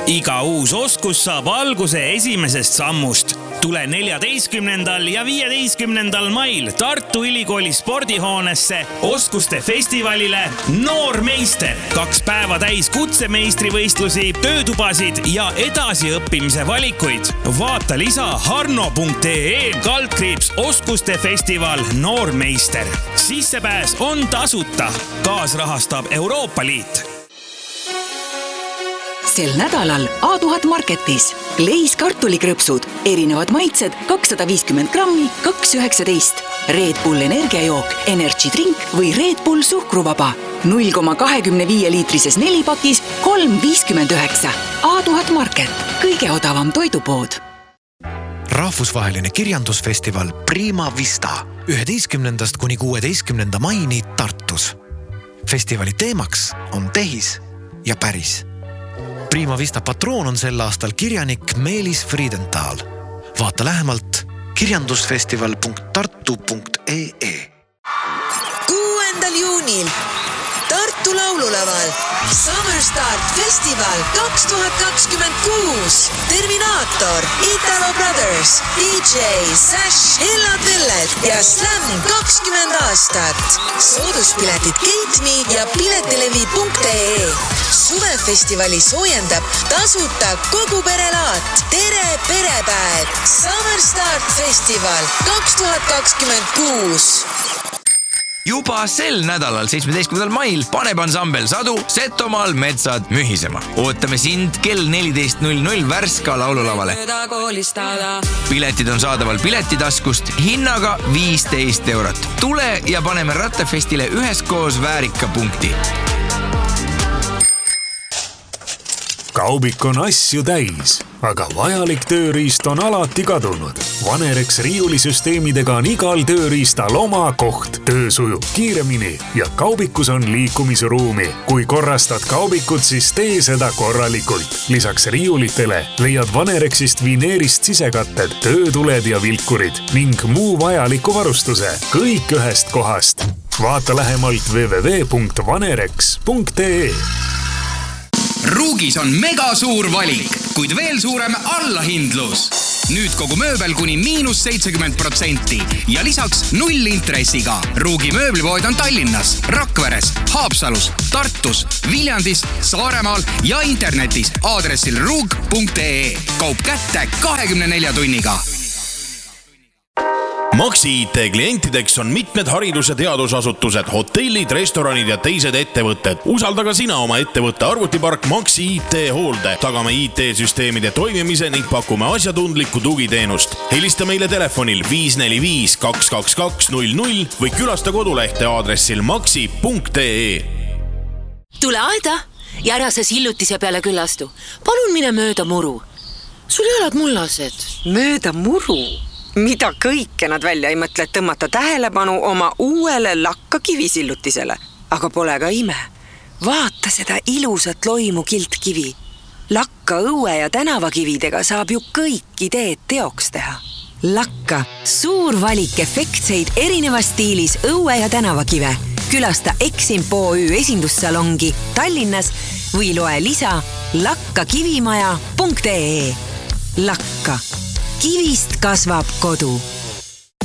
Iga uus oskus saab alguse esimesest sammust. Tule 14. ja 15. mail Tartu Ülikooli spordihoonesse oskuste festivalile Noor meister. 2 päeva täis kutsemeistrivõistlusi, töötubasid ja edasiõppimise valikuid. Vaata lisa harno.ee/oskuste festival Noor meister. Sissepääs on tasuta. Kaasrahastab Euroopa Liit. Sel nädalal A1000 Marketis leis kartulikrõpsud, erinevad maitsed 250 grammi, 2,19. Red Bull energiajook, Energy Drink või Red Bull suhkruvaba 0,25 liitrises 4-pakis 3,59. A1000 Market, kõige odavam toidupood. Rahvusvaheline kirjandusfestival Prima Vista 11. kuni 16. maini Tartus. Festivali teemaks on tehis ja päris. Prima Vista patroon on sel aastal kirjanik Meelis Friedenthal. Vaata lähemalt kirjandusfestival.tartu.ee. 6. juunil Tartu laululaval Summer Start Festival 2026. Terminaator, Italo Brothers, DJ Sash, Ella Tellet ja Slam 20 aastat. Sooduspiletid Gateme ja piletilevi.ee. Suvefestivali soojendab tasuta kogu perelaat. Tere perepäev! Summer Start Festival 2026. Juba sel nädalal 17. mail paneb ansambel Sadu Setomaal metsad mühisema. Ootame sind kell 14.00 Värska laululavale. Piletid on saadaval piletitaskust hinnaga 15 €. Tule ja paneme Rattafestile üheskoos väärika punkti. Kaubik on asju täis, aga vajalik tööriist on alati kadunud. Vanerex riiulisüsteemidega on igal tööriistal oma koht. Töö sujub kiiremini ja kaubikus on liikumisruumi. Kui korrastad kaubikut, siis tee seda korralikult. Lisaks riiulitele leiad Vanerexist vineerist sisekatted, töötuled ja vilkurid ning muu vajaliku varustuse. Kõik ühest kohast. Vaata lähemalt www.vanerex.ee. Ruugis on mega suur valik, kuid veel suurem allahindlus. Nüüd kogu mööbel kuni -70% ja lisaks 0 intressiga. Ruugi mööblipood on Tallinnas, Rakveres, Haapsalus, Tartus, Viljandis, Saaremaal ja internetis aadressil ruug.ee. Kaup kätte 24 tunniga. Maxi IT klientideks on mitmed haridus- ja teadusasutused, hotellid, restoranid ja teised ettevõtted. Usalda ka sina oma ettevõtte arvutipark Maxi IT hoolde. Tagame IT-süsteemide toimimise ning pakume asjatundlikku tugiteenust. Helista meile telefonil 545 222 00 või külasta kodulehte aadressil maxi.ee. Tule aeda ja ära sa sillutise peale küllastu. Palun mine mööda muru. Sul jalad mullased. Mööda muru? Mida kõike nad välja ei mõtle, et tõmmata tähelepanu oma uuele lakka kivisillutisele. Aga pole ka ime. Vaata seda ilusat loimu kiltkivi. Lakka õue ja tänavakividega saab ju kõik ideed teoks teha. Lakka, suur valik efektseid erinevas stiilis õue ja tänavakive. Külasta Eximpo OÜ esindussalongi Tallinnas või loe lisa lakkakivimaja.ee. Lakka. Kivist kasvab kodu.